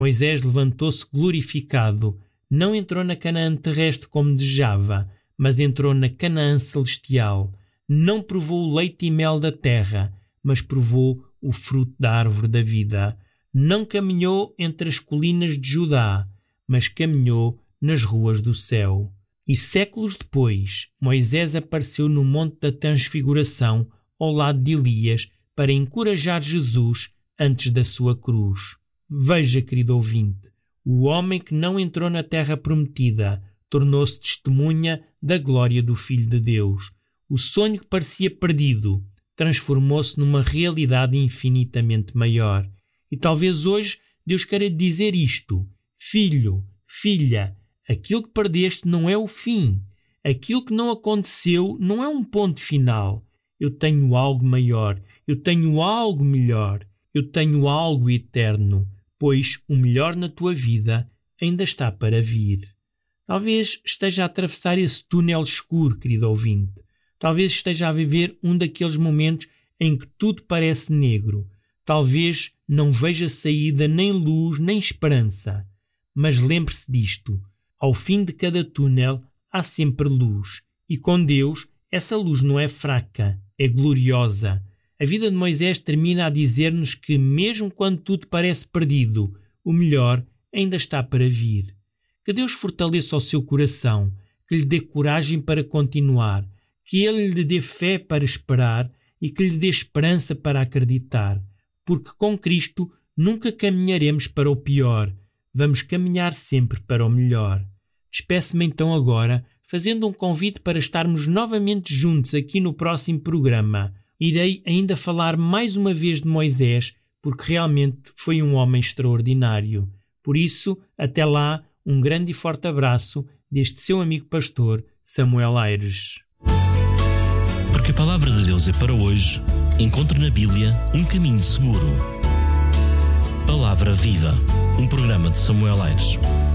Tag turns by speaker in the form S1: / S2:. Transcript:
S1: Moisés levantou-se glorificado. Não entrou na Canaã terrestre como desejava, mas entrou na Canaã celestial. Não provou o leite e mel da terra, mas provou o fruto da árvore da vida. Não caminhou entre as colinas de Judá, mas caminhou nas ruas do céu. E séculos depois, Moisés apareceu no Monte da Transfiguração, ao lado de Elias, para encorajar Jesus antes da sua cruz. Veja, querido ouvinte, o homem que não entrou na terra prometida tornou-se testemunha da glória do Filho de Deus. O sonho que parecia perdido transformou-se numa realidade infinitamente maior. E talvez hoje Deus queira dizer isto: filho, filha, aquilo que perdeste não é o fim. Aquilo que não aconteceu não é um ponto final. Eu tenho algo maior, eu tenho algo melhor, eu tenho algo eterno, pois o melhor na tua vida ainda está para vir. Talvez esteja a atravessar esse túnel escuro, querido ouvinte. Talvez esteja a viver um daqueles momentos em que tudo parece negro. Talvez não veja saída, nem luz, nem esperança. Mas lembre-se disto: ao fim de cada túnel há sempre luz. E com Deus, essa luz não é fraca, é gloriosa. A vida de Moisés termina a dizer-nos que, mesmo quando tudo parece perdido, o melhor ainda está para vir. Que Deus fortaleça o seu coração, que lhe dê coragem para continuar, que Ele lhe dê fé para esperar e que lhe dê esperança para acreditar. Porque com Cristo nunca caminharemos para o pior, vamos caminhar sempre para o melhor. Despeço-me então agora, fazendo um convite para estarmos novamente juntos aqui no próximo programa. Irei ainda falar mais uma vez de Moisés, porque realmente foi um homem extraordinário. Por isso, até lá, um grande e forte abraço deste seu amigo pastor, Samuel Aires.
S2: Porque a palavra de Deus é para hoje, encontre na Bíblia um caminho seguro. Palavra Viva, um programa de Samuel Aires.